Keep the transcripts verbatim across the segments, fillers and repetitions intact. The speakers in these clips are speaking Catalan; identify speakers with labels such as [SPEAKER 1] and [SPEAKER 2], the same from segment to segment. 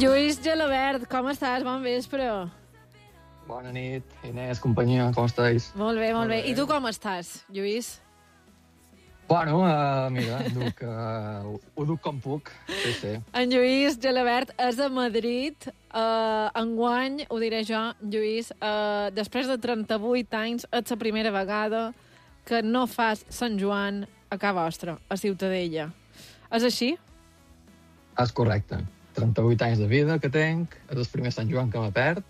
[SPEAKER 1] Lluís Gelabert, com estàs? Bon vespre.
[SPEAKER 2] Bona nit, Inés, companyia, com estàs?
[SPEAKER 1] Molt bé, molt, molt bé. bé. I tu com estàs, Lluís?
[SPEAKER 2] Bueno, uh, mira, duc, uh, ho, ho duc com puc, sí, sí.
[SPEAKER 1] En Lluís Gelabert és a Madrid. Uh, enguany, ho diré jo, Lluís, uh, després de trenta-vuit anys, és la primera vegada que no fas Sant Joan a casa vostra, a Ciutadella. És així?
[SPEAKER 2] És correcte. trenta-vuit anys de vida que tenc, és el primer Sant Joan que m'ha perd,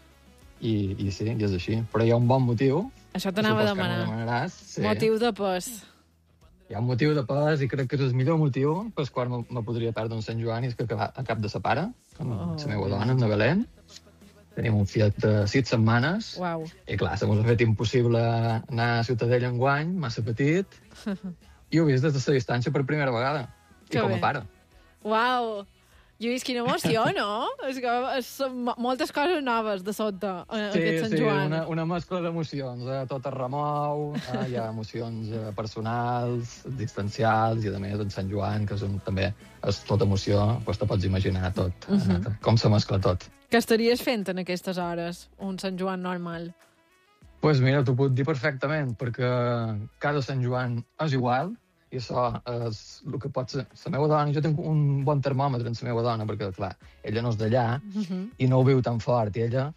[SPEAKER 2] i, i sí, i és així. Però hi ha un bon motiu.
[SPEAKER 1] Això t'anava a demanar.
[SPEAKER 2] Sí.
[SPEAKER 1] Motiu de pes.
[SPEAKER 2] Hi ha un motiu de pes i crec que és el millor motiu pel qual me, me podria perdre un Sant Joan, i és que a cap de sa pare, amb oh. la meva dona, amb la Belén, tenim un fiat de sis setmanes.
[SPEAKER 1] Uau.
[SPEAKER 2] I clar, se m'ha fet impossible anar a Ciutadella enguany, massa petit, i ho he vist des de la distància per primera vegada.
[SPEAKER 1] Que
[SPEAKER 2] I com
[SPEAKER 1] bé.
[SPEAKER 2] a pare.
[SPEAKER 1] Uau! Lluís, quina emoció, no? És que són moltes coses noves de sota, eh,
[SPEAKER 2] sí,
[SPEAKER 1] aquest Sant
[SPEAKER 2] sí,
[SPEAKER 1] Joan.
[SPEAKER 2] una, una mescla d'emocions. Eh? Tot es remou, eh? hi ha emocions eh, personals, existencials, i a més en Sant Joan, que és un, també és tota emoció, doncs te pots imaginar tot, uh -huh. eh? com se mescla tot.
[SPEAKER 1] Què estaries fent en aquestes hores, un Sant Joan normal?
[SPEAKER 2] Doncs pues mira, t'ho puc dir perfectament, perquè cada Sant Joan és igual, i això és el que pot ser. La meva dona, jo tinc un bon termòmetre en la meva dona, perquè, clar, ella no és d'allà uh -huh. i no ho viu tan fort, i ella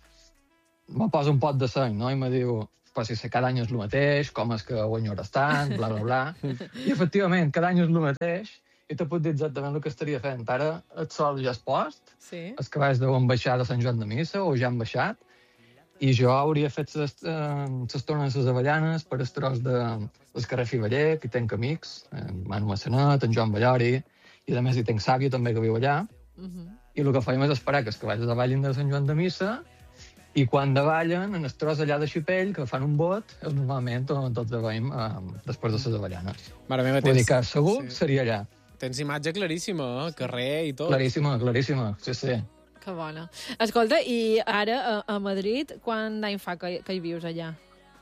[SPEAKER 2] me posa un pot de seny, no? I me diu, però si cada any és el mateix, com és que ho enyores tant, bla, bla, bla. I, efectivament, cada any és el mateix, i te puc dir exactament el que estaria fent. Ara el sol ja és post,
[SPEAKER 1] sí.
[SPEAKER 2] Els cavalls deuen baixar de Sant Joan de Missa, o ja han baixat, i jo hauria fet s'estona en les avellanes per el tros de del carrer Fiveller, que hi tenc amics, en Manu Massanet, en Joan Ballori, i a més hi tenc Sàvio també, que viu allà, uh -huh. i el que faim és esperar que els cavalls davallin de Sant Joan de Missa, i quan davallen, en el tros allà de Xipell, que fan un bot, és normalment on tots veiem eh, després de les avellanes.
[SPEAKER 3] Mare meva,
[SPEAKER 2] Vull dir que segur sí. seria allà.
[SPEAKER 3] Tens imatge claríssima, eh? Carrer i tot.
[SPEAKER 2] Claríssima, claríssima, sí, sí.
[SPEAKER 1] Que bona. Escolta, i ara a, a Madrid, quant d'any fa que, que hi vius allà?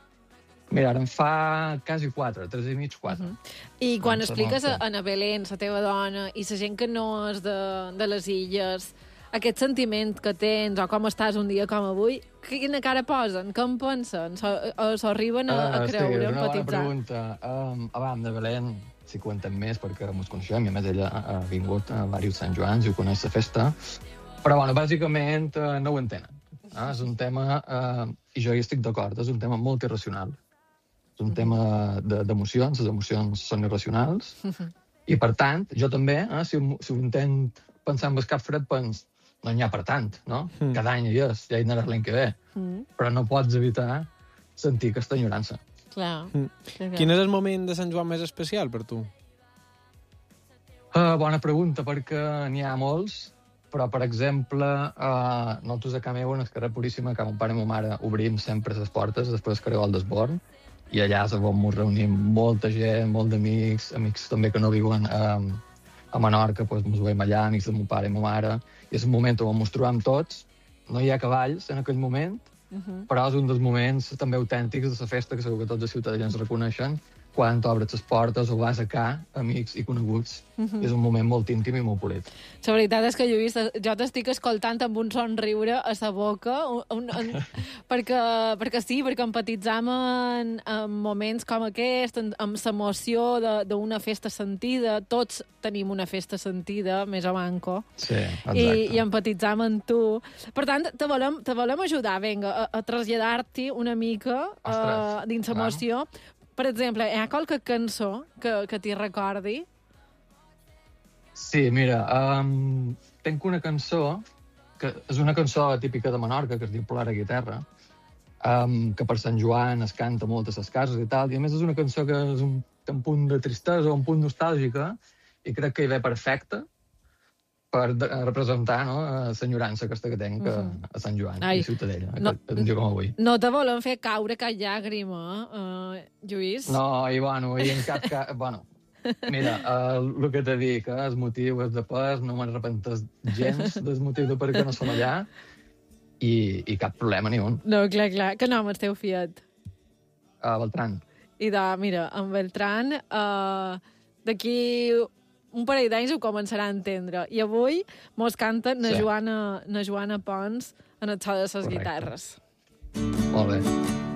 [SPEAKER 2] Mira, ara em fa quasi quatre, tres i mig, quatre. Uh -huh.
[SPEAKER 1] I quan doncs expliques a, a na Belén, la teva dona, i la gent que no és de, de les illes, aquest sentiment que tens, o com estàs un dia com avui, quina cara posen? Què en pensen? S'ho arriben a, a creure,
[SPEAKER 2] uh,
[SPEAKER 1] a empatitzar?
[SPEAKER 2] Hosti, és una bona pregunta. Um, abans de Belén sí que ho entenc més, perquè ens coneixem, i a més ella ha vingut a diversos Sant Joans i ho coneix la festa. Però, bueno, bàsicament uh, no ho entenen. Ah, és un tema, uh, i jo hi estic d'acord, és un tema molt irracional. És un tema d'emocions, les emocions són irracionals, uh-huh. i per tant, jo també, eh, si, ho, si ho intent pensar amb el cap fred, pens, no n'hi ha per tant, no? Mm. Cada any hi és, ja hi anaràs l'any que ve, mm. però no pots evitar sentir aquesta enyorança.
[SPEAKER 1] Clar.
[SPEAKER 3] Mm. Quin és el moment de Sant Joan més especial per tu?
[SPEAKER 2] Uh, bona pregunta, perquè n'hi ha molts, però, per exemple, uh, nosaltres a casa meva, en el carrer Puríssima, que mon pare i ma mare obrim sempre les portes després del caragol d'Esborn, i allà és on ens reunim molta gent, molt d'amics, amics també que no viuen a, a Menorca, doncs ens veiem allà, amics de mon pare i ma mare, i és un moment on ens trobem tots. No hi ha cavalls en aquell moment, uh-huh. però és un dels moments també autèntics de la festa, que segur que tots els ciutadans reconeixen, quan t'obres les portes o vas a ca, amics i coneguts. Uh-huh. És un moment molt íntim i molt polit.
[SPEAKER 1] La veritat és que, Lluís, jo t'estic escoltant amb un somriure a la boca, un, un, un, perquè, perquè sí, perquè empatitzam en, en moments com aquest, en, amb l'emoció d'una festa sentida. Tots tenim una festa sentida, més o manco.
[SPEAKER 2] Sí, exacte.
[SPEAKER 1] I, i empatitzam amb tu. Per tant, te volem, te volem ajudar, vinga, a, a traslladar-t'hi una mica uh, dins l'emoció. Per exemple, hi ha qualque cançó que, que t'hi recordi?
[SPEAKER 2] Sí, mira, um, tenc una cançó, que és una cançó típica de Menorca, que es diu Plora Guitarra, um, que per Sant Joan es canta molt a les cases i tal, i a més és una cançó que és un, un punt de tristesa, un punt nostàlgica, i crec que hi ve perfecta per de, representar, no, l'enyorança aquesta que tenc uh -huh. a Sant Joan Ai, i Ciutadella, no, un dia com avui.
[SPEAKER 1] No te volen fer caure cap llàgrima, uh, Lluís?
[SPEAKER 2] No, i bueno, i en cap cas... Bueno, mira, uh, el que t'he dit, que el motiu és de pes, no m'arrepentes gens del motiu de per què no som allà, i, i cap problema ni un.
[SPEAKER 1] No, clar, clar. Que nom el teu fiat?
[SPEAKER 2] A Beltran.
[SPEAKER 1] I de, mira, en Beltran, uh, d'aquí un parell d'anys ho començarà a entendre. I avui mos canta na,
[SPEAKER 2] Sí.
[SPEAKER 1] Joana, na Joana Pons en el so de les
[SPEAKER 2] Correcte.
[SPEAKER 1] guitarres.
[SPEAKER 2] Molt bé.